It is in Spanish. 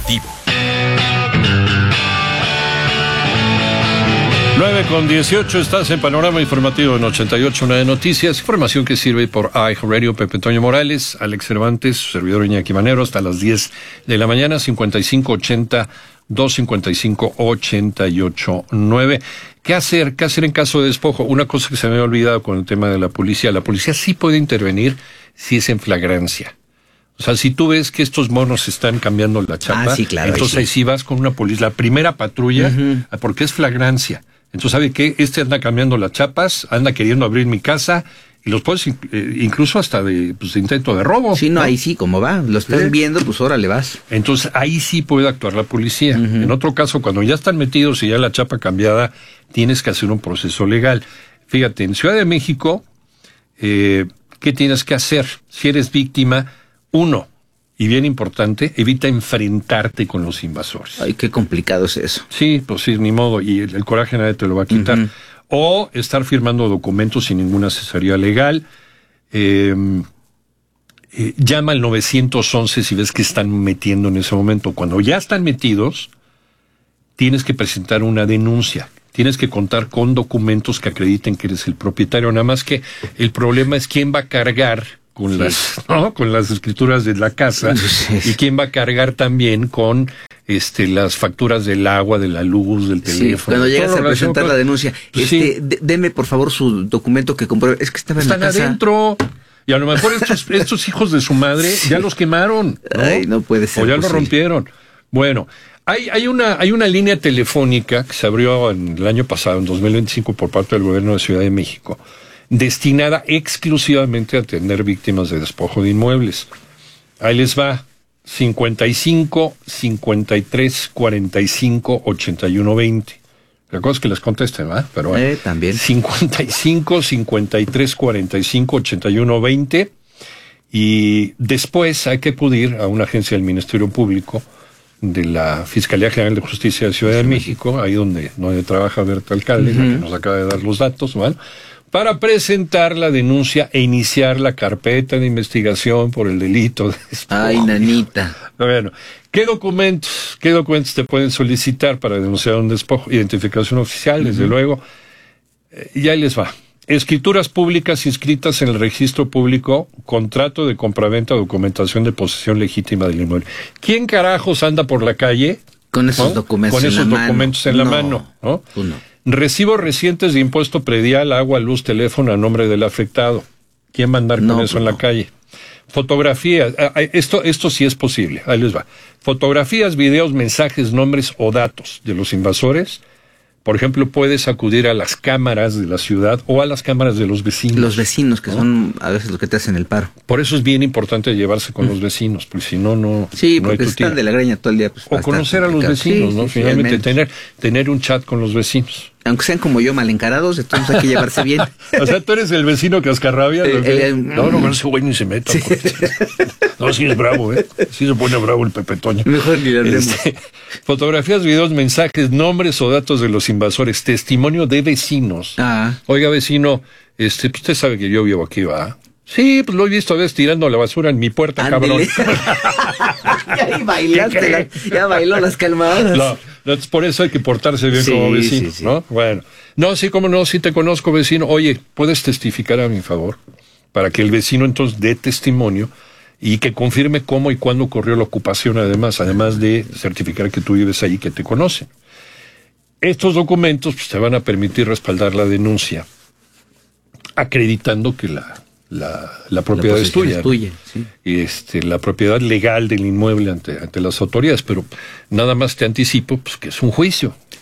informativo. 9:18, estás en Panorama Informativo en 88.9 Noticias. Información que sirve por iHeartRadio. Pepe Toño Morales, Alex Cervantes, su servidor Iñaki Manero, hasta las 10 de la mañana, 5580-255-889. ¿Qué hacer en caso de despojo? Una cosa que se me había olvidado con el tema de la policía. La policía sí puede intervenir si es en flagrancia. O sea, si tú ves que estos monos están cambiando la chapa, sí, claro, entonces ahí sí vas con una policía, la primera patrulla, porque es flagrancia. Entonces, ¿sabe qué? Anda cambiando las chapas, anda queriendo abrir mi casa, y los puedes incluso hasta de intento de robo. Sí, no, ahí sí, como va, lo estás viendo, pues órale vas. Entonces, ahí sí puede actuar la policía. En otro caso, cuando ya están metidos y ya la chapa cambiada, tienes que hacer un proceso legal. Fíjate, en Ciudad de México, ¿qué tienes que hacer? Si eres víctima, uno, y bien importante, evita enfrentarte con los invasores. Ay, qué complicado es eso. Sí, pues sí, ni modo, y el coraje nadie te lo va a quitar. O estar firmando documentos sin ninguna asesoría legal. Llama al 911 si ves que están metiendo en ese momento. Cuando ya están metidos, tienes que presentar una denuncia. Tienes que contar con documentos que acrediten que eres el propietario. Nada más que el problema es quién va a cargar con las escrituras de la casa, y quién va a cargar también con las facturas del agua, de la luz, del teléfono. Cuando llegas a presentar la denuncia, pues deme por favor su documento que compró. Es que están en la casa. Están adentro. Y a lo mejor estos hijos de su madre ya los quemaron, ¿no? Ay, no puede ser. O ya lo rompieron. Bueno, hay una línea telefónica que se abrió en el año pasado, en 2025, por parte del gobierno de Ciudad de México, destinada exclusivamente a atender víctimas de despojo de inmuebles. Ahí les va: 55 53 45 81 20. La cosa es que les contesten, ¿verdad? Pero bueno, también. 55 53 45 81 20. Y después hay que acudir a una agencia del Ministerio Público, de la Fiscalía General de Justicia de Ciudad de México, ahí donde trabaja Berta Alcalde, la que nos acaba de dar los datos, ¿vale?, para presentar la denuncia e iniciar la carpeta de investigación por el delito de despojo. Ay, nanita. Bueno, ¿qué documentos te pueden solicitar para denunciar un despojo? Identificación oficial, desde luego. Y ahí les va: escrituras públicas inscritas en el registro público, contrato de compraventa, documentación de posesión legítima del inmueble. ¿Quién carajos anda por la calle con esos documentos en la mano? ¿No? Tú no. Recibos recientes de impuesto predial, agua, luz, teléfono a nombre del afectado. ¿Quién va a andar con eso en la calle? Fotografías, esto sí es posible, ahí les va. Fotografías, videos, mensajes, nombres o datos de los invasores. Por ejemplo, puedes acudir a las cámaras de la ciudad o a las cámaras de los vecinos. Los vecinos, que son a veces los que te hacen el paro. Por eso es bien importante llevarse con los vecinos, porque si no, sí, no porque están de la greña todo el día. Pues, o conocer a los vecinos, ¿no? Finalmente tener un chat con los vecinos. Aunque sean como yo, mal encarados, entonces hay que llevarse bien. O sea, tú eres el vecino cascarrabia. No, ese güey ni se meta. Sí. No, sí es bravo, ¿eh? Sí se pone bravo el Pepe Toño. Mejor ni le hablemos. Fotografías, videos, mensajes, nombres o datos de los invasores, testimonio de vecinos. Oiga, vecino, usted sabe que yo vivo aquí, ¿va? Sí, pues lo he visto a veces tirando la basura en mi puerta, Ándele. Cabrón. Ya bailó las calmadas. No, por eso hay que portarse bien como vecino, sí. ¿No? Bueno. No, sí, cómo no, sí te conozco, vecino. Oye, ¿puedes testificar a mi favor? Para que el vecino entonces dé testimonio y que confirme cómo y cuándo ocurrió la ocupación, además de certificar que tú vives ahí, que te conocen. Estos documentos pues, te van a permitir respaldar la denuncia, acreditando que la propiedad es tuya. Sí. Y la propiedad legal del inmueble ante las autoridades, pero nada más te anticipo pues que es un juicio.